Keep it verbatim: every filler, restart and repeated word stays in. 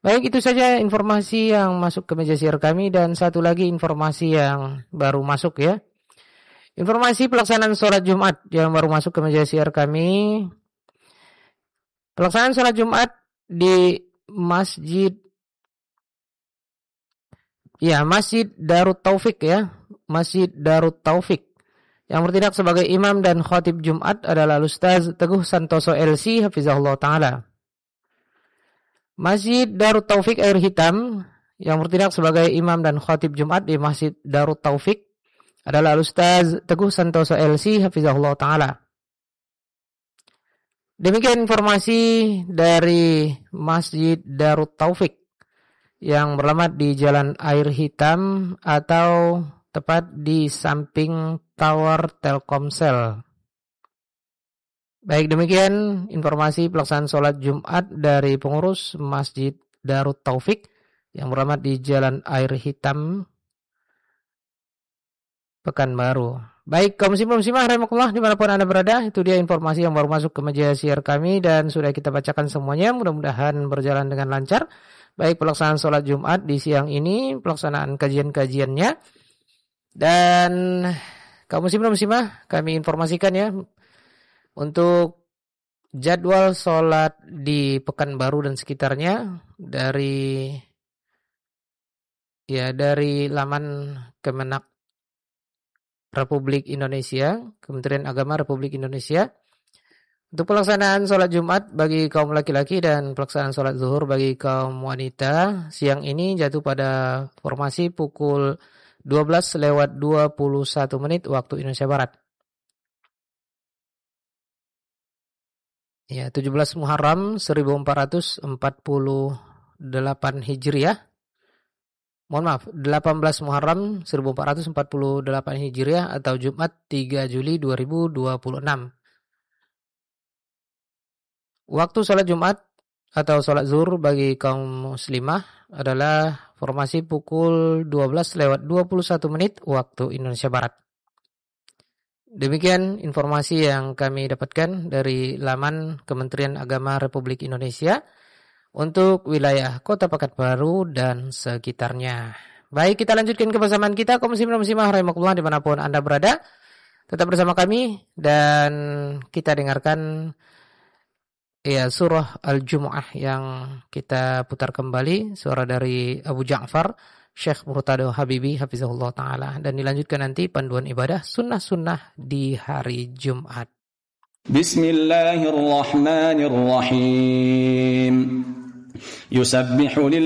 Baik, itu saja informasi yang masuk ke meja siar kami, dan satu lagi informasi yang baru masuk ya. Informasi pelaksanaan sholat Jumat yang baru masuk ke meja siar kami. Pelaksanaan sholat Jumat di Masjid Ya, Masjid Darut Taufik ya. Masjid Darut Taufik. Yang bertindak sebagai imam dan khatib Jumat adalah Ustaz Teguh Santoso L C hafizahullah taala. Masjid Darut Taufik Air Hitam yang bertindak sebagai imam dan khatib Jumat di Masjid Darut Taufik adalah Ustaz Teguh Santoso L C hafizahullah taala. Demikian informasi dari Masjid Darut Taufik yang beralamat di Jalan Air Hitam atau tepat di samping Tower Telkomsel. Baik, demikian informasi pelaksanaan sholat Jumat dari pengurus Masjid Darut Taufik yang beralamat di Jalan Air Hitam, Pekanbaru. Baik, kaum muslim muslimah rahimakumullah dimanapun Anda berada, itu dia informasi yang baru masuk ke meja siar kami dan sudah kita bacakan semuanya. Mudah-mudahan berjalan dengan lancar. Baik pelaksanaan sholat Jumat di siang ini, pelaksanaan kajian-kajiannya. Dan kaum muslim muslimah, kami informasikan ya, untuk jadwal sholat di Pekanbaru dan sekitarnya dari ya dari laman Kemenak Republik Indonesia, Kementerian Agama Republik Indonesia. Untuk pelaksanaan sholat Jumat bagi kaum laki-laki dan pelaksanaan sholat zuhur bagi kaum wanita, siang ini jatuh pada formasi pukul dua belas lewat dua puluh satu menit waktu Indonesia Barat. Ya, tujuh belas Muharram seribu empat ratus empat puluh delapan Hijriah. Mohon maaf, delapan belas Muharram seribu empat ratus empat puluh delapan Hijriah atau Jumat tiga Juli dua ribu dua puluh enam. Waktu sholat Jumat atau sholat zuhur bagi kaum muslimah adalah formasi pukul dua belas lewat dua puluh satu menit waktu Indonesia Barat. Demikian informasi yang kami dapatkan dari laman Kementerian Agama Republik Indonesia untuk wilayah Kota Pekanbaru dan sekitarnya. Baik, kita lanjutkan kebersamaan kita kaum muslimin dan muslimah rahimakumullah dimanapun Anda berada. Tetap bersama kami dan kita dengarkan ya surah Al-Jumu'ah yang kita putar kembali, suara dari Abu Ja'far Syekh Murtado Habibi hafizahullah taala, dan dilanjutkan nanti panduan ibadah sunnah-sunnah di hari Jumat. Bismillahirrahmanirrahim. Yusabbihu